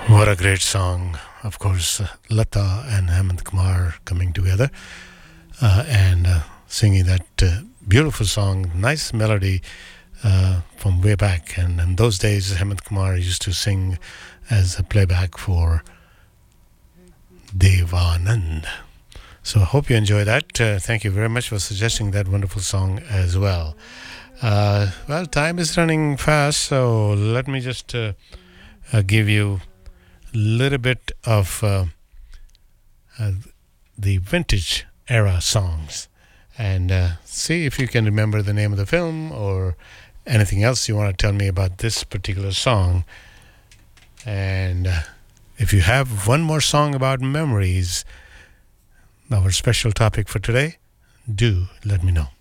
What a great song. Of course, Lata and Hemant Kumar coming together and singing that beautiful song, nice melody from way back. And in those days, Hemant Kumar used to sing as a playback for Devanand. So I hope you enjoy that. Thank you very much for suggesting that wonderful song as well. Well, time is running fast, so let me just give you a little bit of the vintage era songs and see if you can remember the name of the film or anything else you want to tell me about this particular song. And if you have one more song about memories, our special topic for today, do let me know.